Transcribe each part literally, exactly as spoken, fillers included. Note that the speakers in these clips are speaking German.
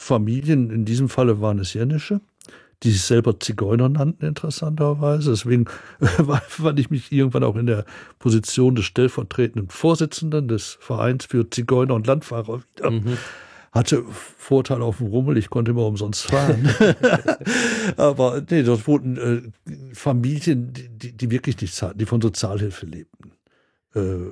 Familien, in diesem Falle waren es jennische, die sich selber Zigeuner nannten, interessanterweise. Deswegen fand ich mich irgendwann auch in der Position des stellvertretenden Vorsitzenden des Vereins für Zigeuner und Landfahrer wieder. Mhm. Hatte Vorteil auf dem Rummel, ich konnte immer umsonst fahren. Aber nee, dort wurden äh, Familien, die, die wirklich nichts hatten, die von Sozialhilfe lebten. Äh,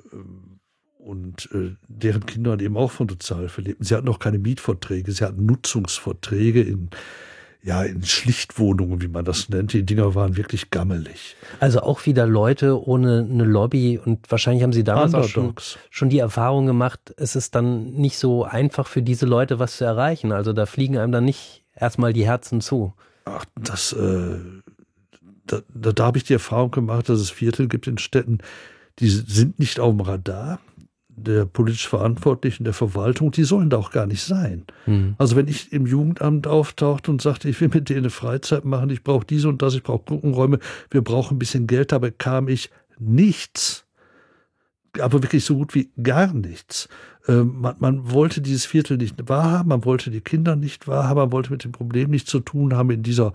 und äh, deren Kinder eben auch von Sozialhilfe lebten. Sie hatten auch keine Mietverträge, sie hatten Nutzungsverträge in ja, in Schlichtwohnungen, wie man das nennt. Die Dinger waren wirklich gammelig. Also auch wieder Leute ohne eine Lobby und wahrscheinlich haben Sie damals auch schon, schon die Erfahrung gemacht, es ist dann nicht so einfach für diese Leute was zu erreichen. Also da fliegen einem dann nicht erstmal die Herzen zu. Ach, das, äh, da, da, da habe ich die Erfahrung gemacht, dass es Viertel gibt in Städten, die sind nicht auf dem Radar der politisch Verantwortlichen, der Verwaltung, die sollen da auch gar nicht sein. Mhm. Also wenn ich im Jugendamt auftauchte und sagte, ich will mit denen eine Freizeit machen, ich brauche diese und das, ich brauche Gruppenräume, wir brauchen ein bisschen Geld, da bekam ich nichts. Aber wirklich so gut wie gar nichts. Ähm, man, man wollte dieses Viertel nicht wahrhaben, man wollte die Kinder nicht wahrhaben, man wollte mit dem Problem nichts zu tun haben in dieser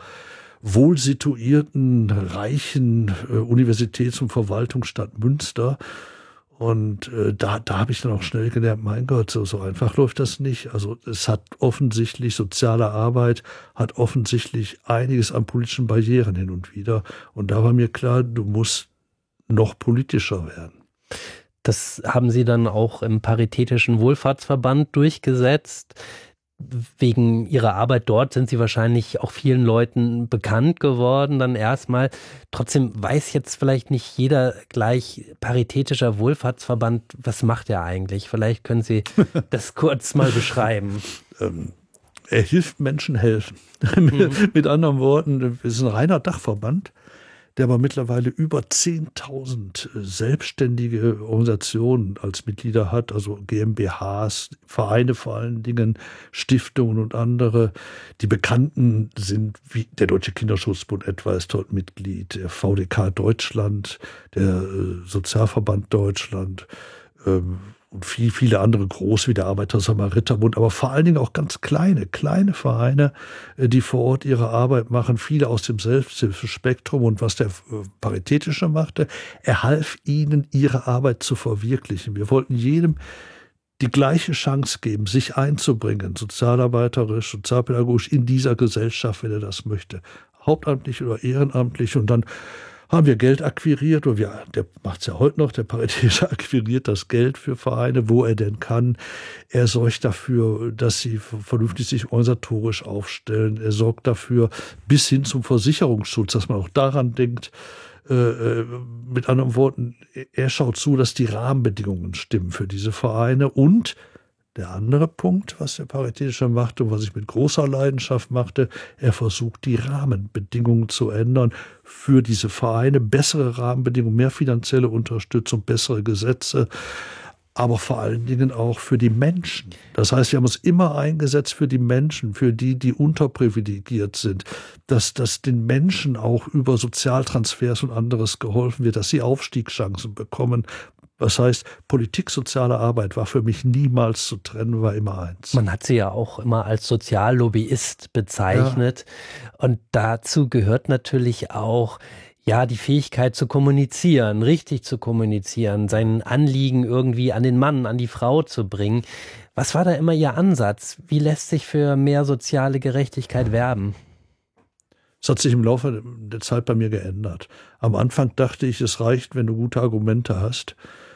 wohlsituierten, reichen äh, Universitäts- und Verwaltungsstadt Münster. Und äh, da, da habe ich dann auch schnell gelernt, mein Gott, so, so einfach läuft das nicht. Also es hat offensichtlich, soziale Arbeit hat offensichtlich einiges an politischen Barrieren hin und wieder. Und da war mir klar, du musst noch politischer werden. Das haben Sie dann auch im Paritätischen Wohlfahrtsverband durchgesetzt. Wegen Ihrer Arbeit dort sind Sie wahrscheinlich auch vielen Leuten bekannt geworden, dann erstmal. Trotzdem weiß jetzt vielleicht nicht jeder gleich Paritätischer Wohlfahrtsverband, was macht er eigentlich? Vielleicht können Sie das kurz mal beschreiben. Ähm, er hilft Menschen helfen. Mhm. Mit anderen Worten, es ist ein reiner Dachverband, der aber mittlerweile über zehntausend selbstständige Organisationen als Mitglieder hat, also GmbHs, Vereine vor allen Dingen, Stiftungen und andere. Die Bekannten sind, wie der Deutsche Kinderschutzbund etwa ist dort Mitglied, der V D K Deutschland, der Sozialverband Deutschland, ähm, und viel, viele andere groß wie der Arbeiter-Samariter-Bund, aber vor allen Dingen auch ganz kleine, kleine Vereine, die vor Ort ihre Arbeit machen, viele aus dem Selbsthilfespektrum. Und was der Paritätische machte, er half ihnen, ihre Arbeit zu verwirklichen. Wir wollten jedem die gleiche Chance geben, sich einzubringen, sozialarbeiterisch, sozialpädagogisch in dieser Gesellschaft, wenn er das möchte, hauptamtlich oder ehrenamtlich. Und dann haben wir Geld akquiriert, und wir, der macht es ja heute noch, der Paritätische akquiriert das Geld für Vereine, wo er denn kann. Er sorgt dafür, dass sie vernünftig sich organisatorisch aufstellen. Er sorgt dafür bis hin zum Versicherungsschutz, dass man auch daran denkt. Äh, mit anderen Worten, er schaut zu, dass die Rahmenbedingungen stimmen für diese Vereine. Und der andere Punkt, was der Paritätische machte und was ich mit großer Leidenschaft machte, er versucht, die Rahmenbedingungen zu ändern für diese Vereine. Bessere Rahmenbedingungen, mehr finanzielle Unterstützung, bessere Gesetze, aber vor allen Dingen auch für die Menschen. Das heißt, wir haben uns immer eingesetzt für die Menschen, für die, die unterprivilegiert sind, dass, dass den Menschen auch über Sozialtransfers und anderes geholfen wird, dass sie Aufstiegschancen bekommen. Das heißt, Politik, soziale Arbeit war für mich niemals zu trennen, war immer eins. Man hat sie ja auch immer als Soziallobbyist bezeichnet. Ja. Und dazu gehört natürlich auch, ja, die Fähigkeit zu kommunizieren, richtig zu kommunizieren, sein Anliegen irgendwie an den Mann, an die Frau zu bringen. Was war da immer Ihr Ansatz? Wie lässt sich für mehr soziale Gerechtigkeit werben? Es hat sich im Laufe der Zeit bei mir geändert. Am Anfang dachte ich, es reicht, wenn du gute Argumente hast.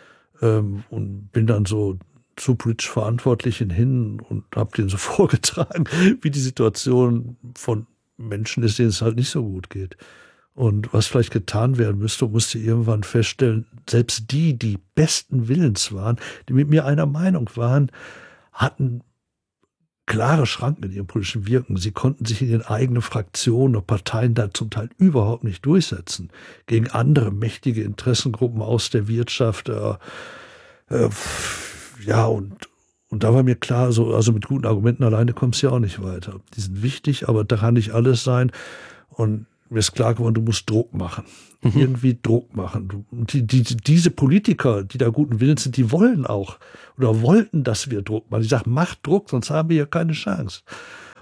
Und bin dann so zu politisch Verantwortlichen hin und habe denen so vorgetragen, wie die Situation von Menschen ist, denen es halt nicht so gut geht. Und was vielleicht getan werden müsste, musste irgendwann feststellen, selbst die, die besten Willens waren, die mit mir einer Meinung waren, hatten klare Schranken in ihrem politischen Wirken. Sie konnten sich in ihren eigenen Fraktionen und Parteien da zum Teil überhaupt nicht durchsetzen. Gegen andere mächtige Interessengruppen aus der Wirtschaft. Äh, äh, ja, und, und da war mir klar, so, also mit guten Argumenten alleine kommst du ja auch nicht weiter. Die sind wichtig, aber da kann nicht alles sein. Und mir ist klar geworden, du musst Druck machen. Mhm. Irgendwie Druck machen. Und die, die, diese Politiker, die da guten Willens sind, die wollen auch oder wollten, dass wir Druck machen. Die sagen, macht Druck, sonst haben wir ja keine Chance.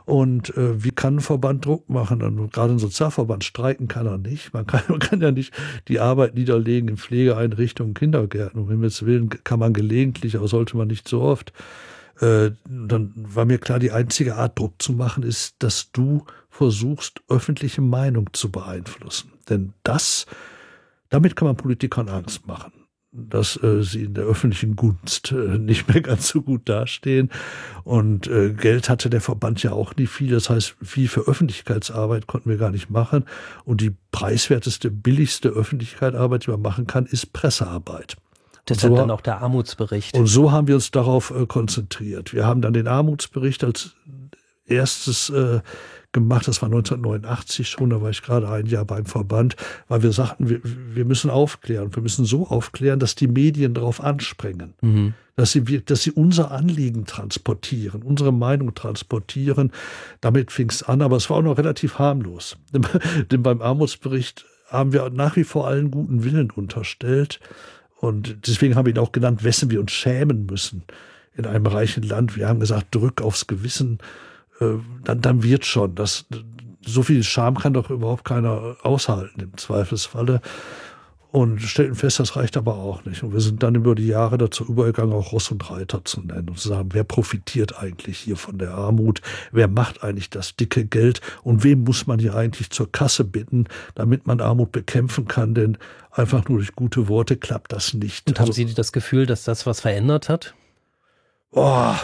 Und äh, wie kann ein Verband Druck machen? Und gerade ein Sozialverband streiken kann er nicht. Man kann, man kann ja nicht die Arbeit niederlegen in Pflegeeinrichtungen, Kindergärten. Um Himmels Willen kann man gelegentlich, aber sollte man nicht so oft. Äh, dann war mir klar, die einzige Art, Druck zu machen, ist, dass du versuchst, öffentliche Meinung zu beeinflussen. Denn das, damit kann man Politikern Angst machen, dass äh, sie in der öffentlichen Gunst äh, nicht mehr ganz so gut dastehen. Und äh, Geld hatte der Verband ja auch nie viel. Das heißt, viel für Öffentlichkeitsarbeit konnten wir gar nicht machen. Und die preiswerteste, billigste Öffentlichkeitsarbeit, die man machen kann, ist Pressearbeit. Deshalb so, dann auch der Armutsbericht. Und so haben wir uns darauf äh, konzentriert. Wir haben dann den Armutsbericht als erstes äh, gemacht. Das war neunzehnhundertneunundachtzig schon, da war ich gerade ein Jahr beim Verband, weil wir sagten, wir, wir müssen aufklären. Wir müssen so aufklären, dass die Medien darauf anspringen. Mhm. Dass sie, dass sie unser Anliegen transportieren, unsere Meinung transportieren. Damit fing es an, aber es war auch noch relativ harmlos. Denn, denn beim Armutsbericht haben wir nach wie vor allen guten Willen unterstellt. Und deswegen haben wir ihn auch genannt, wessen wir uns schämen müssen in einem reichen Land. Wir haben gesagt, drück aufs Gewissen, äh, dann, dann wird schon. Das, so viel Scham kann doch überhaupt keiner aushalten im Zweifelsfalle. Und stellten fest, das reicht aber auch nicht. Und wir sind dann über die Jahre dazu übergegangen, auch Ross und Reiter zu nennen und zu sagen, wer profitiert eigentlich hier von der Armut? Wer macht eigentlich das dicke Geld? Und wem muss man hier eigentlich zur Kasse bitten, damit man Armut bekämpfen kann? Denn einfach nur durch gute Worte klappt das nicht. Und haben also, Sie das Gefühl, dass das was verändert hat? Oh,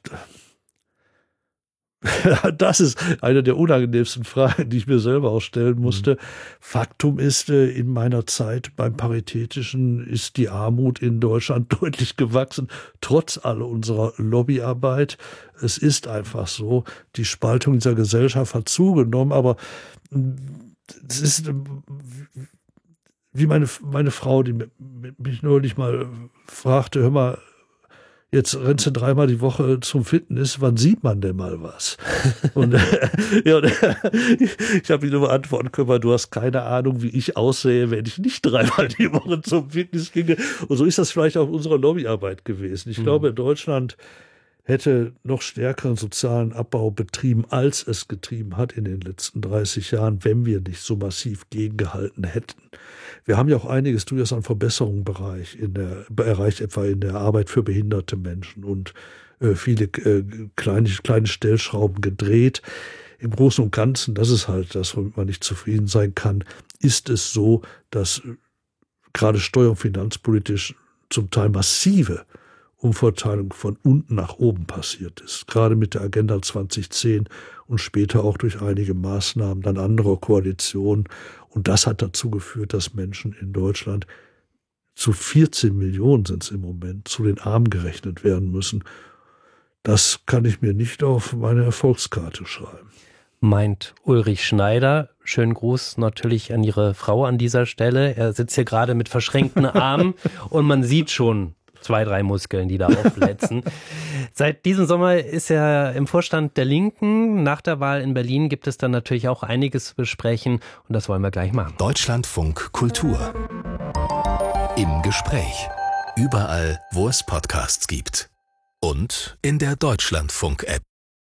das ist eine der unangenehmsten Fragen, die ich mir selber auch stellen musste. Mhm. Faktum ist, in meiner Zeit beim Paritätischen ist die Armut in Deutschland deutlich gewachsen, trotz aller unserer Lobbyarbeit. Es ist einfach so, die Spaltung dieser Gesellschaft hat zugenommen, aber es ist wie meine, meine Frau, die mich neulich mal fragte, hör mal, jetzt rennst du dreimal die Woche zum Fitness, wann sieht man denn mal was? Und, äh, ja, und, äh, ich habe ihm nur antworten können, du hast keine Ahnung, wie ich aussehe, wenn ich nicht dreimal die Woche zum Fitness ginge. Und so ist das vielleicht auch unsere Lobbyarbeit gewesen. Ich mhm. glaube, Deutschland hätte noch stärkeren sozialen Abbau betrieben, als es getrieben hat in den letzten dreißig Jahren, wenn wir nicht so massiv gegengehalten hätten. Wir haben ja auch einiges durchaus an Verbesserungsbereich in der, erreicht, etwa in der Arbeit für behinderte Menschen und äh, viele äh, kleine, kleine Stellschrauben gedreht. Im Großen und Ganzen, das ist halt das, womit man nicht zufrieden sein kann, ist es so, dass äh, gerade steuer- und finanzpolitisch zum Teil massive Umverteilung von unten nach oben passiert ist. Gerade mit der Agenda zwanzig zehn und später auch durch einige Maßnahmen dann anderer Koalitionen. Und das hat dazu geführt, dass Menschen in Deutschland zu vierzehn Millionen sind es im Moment, zu den Armen gerechnet werden müssen. Das kann ich mir nicht auf meine Erfolgskarte schreiben. Meint Ulrich Schneider. Schönen Gruß natürlich an Ihre Frau an dieser Stelle. Er sitzt hier gerade mit verschränkten Armen und man sieht schon zwei, drei Muskeln, die da aufblitzen. Seit diesem Sommer ist er im Vorstand der Linken. Nach der Wahl in Berlin gibt es dann natürlich auch einiges zu besprechen und das wollen wir gleich machen. Deutschlandfunk Kultur. Im Gespräch. Überall, wo es Podcasts gibt. Und in der Deutschlandfunk-App.